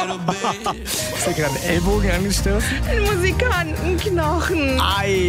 Ist dir gerade ein Ellbogen angestoßen? Ein Musikantenknochen. Ei.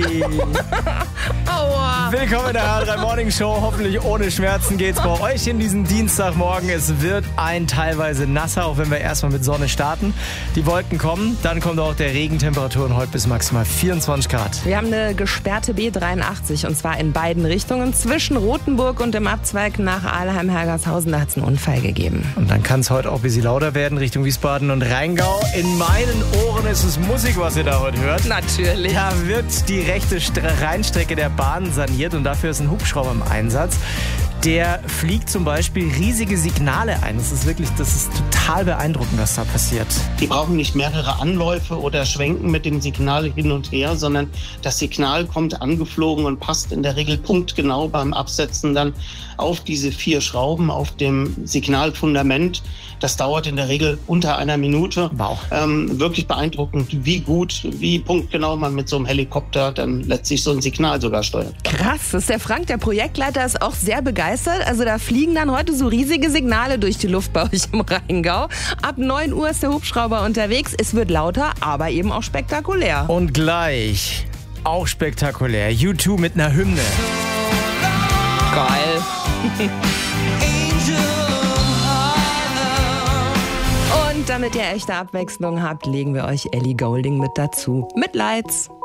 Aua. Willkommen in der HR3 Morning Show. Hoffentlich ohne Schmerzen geht's bei euch in diesen Dienstagmorgen. Es wird ein teilweise nasser, auch wenn wir erstmal mit Sonne starten. Die Wolken kommen, dann kommt auch der Regen. Temperaturen heute bis maximal 24 Grad. Wir haben eine gesperrte B83 und zwar in beiden Richtungen. Zwischen Rothenburg und dem Abzweig nach Aalheim-Hergershausen, da hat es einen Unfall gegeben. Und dann kann es heute auch ein bisschen lauter werden Richtung Wiesbaden und Rheingau. In meinen Ohren ist es Musik, was ihr da heute hört. Natürlich. Da wird die rechte Rheinstrecke der Bahn saniert und dafür ist ein Hubschrauber im Einsatz. Der fliegt zum Beispiel riesige Signale ein. Das ist total beeindruckend, was da passiert. Die brauchen nicht mehrere Anläufe oder schwenken mit dem Signal hin und her, sondern das Signal kommt angeflogen und passt in der Regel punktgenau beim Absetzen dann auf diese 4 Schrauben auf dem Signalfundament. Das dauert in der Regel unter einer Minute. Wow. Wirklich beeindruckend, wie gut, wie punktgenau man mit so einem Helikopter dann letztlich so ein Signal sogar steuert. Krass, das ist der Frank, der Projektleiter, ist auch sehr begeistert. Also da fliegen dann heute so riesige Signale durch die Luft bei euch im Rheingau. Ab 9 Uhr ist der Hubschrauber unterwegs. Es wird lauter, aber eben auch spektakulär. Und gleich, auch spektakulär, U2 mit einer Hymne. Geil. Und damit ihr echte Abwechslung habt, legen wir euch Ellie Goulding mit dazu. Mit Lights.